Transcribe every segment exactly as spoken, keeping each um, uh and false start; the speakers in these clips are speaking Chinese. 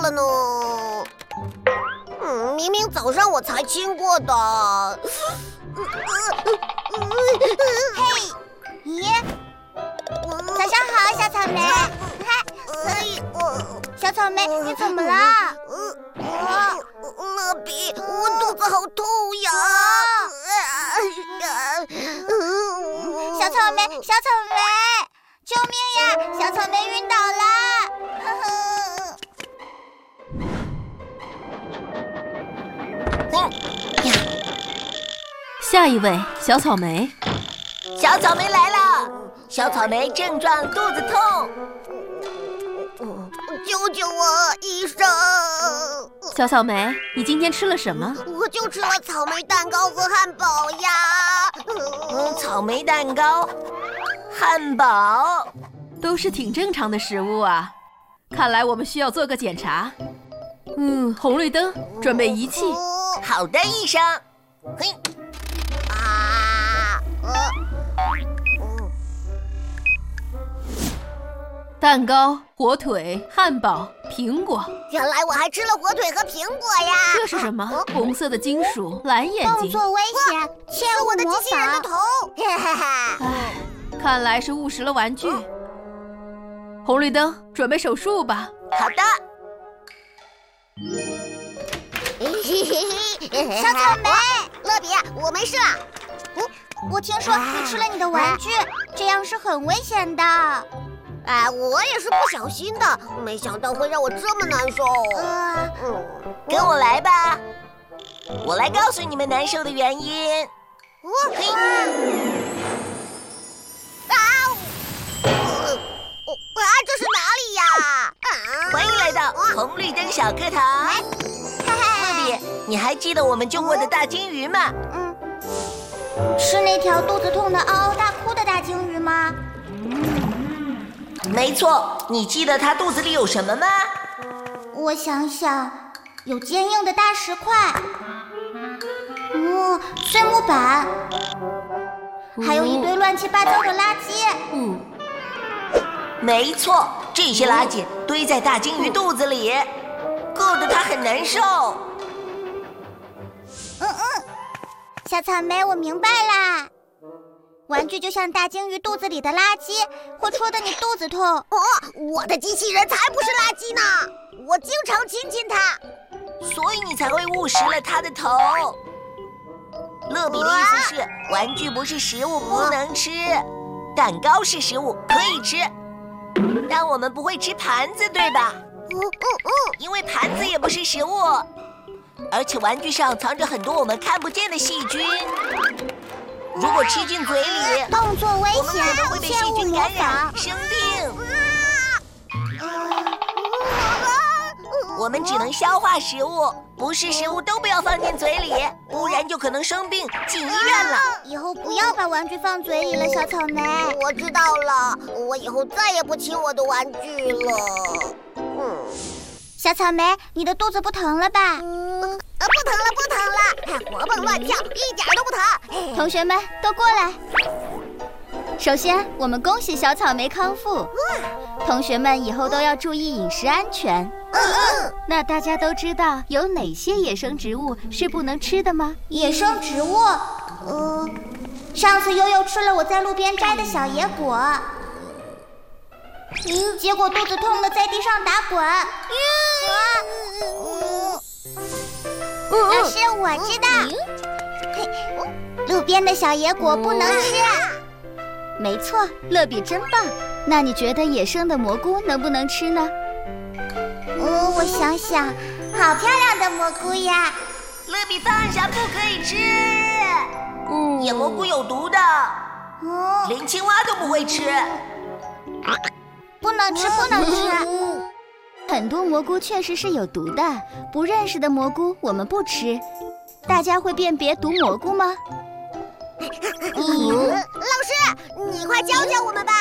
了呢？嗯，明明早上我才亲过的。 嘿，咦，早上好，小草莓。小草莓，你怎么了？ 乐比，我肚子好痛呀！ 小草莓，小草莓，救命呀！小草莓晕倒了。呵呵。下一位，小草莓。 小草莓来了，小草莓症状肚子痛。 救救我，医生！ 小草莓，你今天吃了什么？ 我就吃了草莓蛋糕和汉堡呀。 嗯，草莓蛋糕、汉堡， 都是挺正常的食物啊。看来我们需要做个检查。嗯，红绿灯，准备仪器。 好的，医生。嘿， 啊，呃。 蛋糕、火腿、汉堡、苹果。 原来我还吃了火腿和苹果呀！ 这是什么？啊、红色的金属，蓝眼睛。 动作危险，切勿模仿。 是我的机器人的头。哈哈。 唉，看来是误食了玩具。红绿灯，准备手术吧。 好的。 小草莓， 乐比，我没事了。 嗯，我听说你吃了你的玩具，这样是很危险的。 哎，我也是不小心的，没想到会让我这么难受。 呃， 嗯， 跟我来吧，我来告诉你们难受的原因。 哦，啊！啊，这是哪里呀？ 啊、欢迎来到红绿灯小课堂。乐比，你还记得我们救过的大金鱼吗？ 嗯，是那条肚子痛的嗷嗷大哭的大鲸鱼吗？ 没错，你记得它肚子里有什么吗？ 我想想，有坚硬的大石块，嗯，碎木板，还有一堆乱七八糟的垃圾。 嗯， 没错，这些垃圾堆在大鲸鱼肚子里，硌得它很难受。 嗯嗯，小草莓，我明白啦。玩具就像大鲸鱼肚子里的垃圾，会戳得你肚子痛。 哦，我的机器人才不是垃圾呢！我经常亲亲它， 所以你才会误食了它的头。乐比的意思是，玩具不是食物，不能吃；蛋糕是食物，可以吃。但我们不会吃盘子，对吧？ 嗯嗯嗯， 因为盘子也不是食物，而且玩具上藏着很多我们看不见的细菌。如果吃进嘴里， 动作危险， 我们可能会被细菌感染，生病。我们只能消化食物，不是食物都不要放进嘴里，不然就可能生病进医院了。 以后不要把玩具放嘴里了，小草莓。 我知道了，我以后再也不亲我的玩具了。嗯， 小草莓，你的肚子不疼了吧？ 嗯，呃，不疼了，不疼了，活蹦乱跳，一点都不疼。 同学们都过来。首先，我们恭喜小草莓康复。同学们以后都要注意饮食安全。 嗯嗯。 那大家都知道有哪些野生植物是不能吃的吗？ 野生植物，呃，上次悠悠吃了我在路边摘的小野果，嗯，结果肚子痛的在地上打滚。老师，我知道，路边的小野果不能吃。 没错，乐比真棒。那你觉得野生的蘑菇能不能吃呢？ 嗯，我想想，好漂亮的蘑菇呀！ 乐比放下，不可以吃。 嗯， 野蘑菇有毒的， 哦， 连青蛙都不会吃。 不能吃，不能吃。 很多蘑菇确实是有毒的，不认识的蘑菇我们不吃。大家会辨别毒蘑菇吗？ 嗯，老师，你快教教我们吧。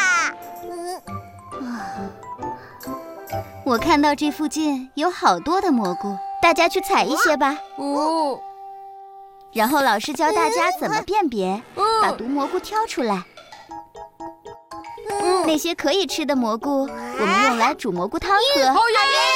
嗯，我看到这附近有好多的蘑菇，大家去采一些吧。 哦。 然后老师教大家怎么辨别，把毒蘑菇挑出来。那些可以吃的蘑菇，我们用来煮蘑菇汤喝。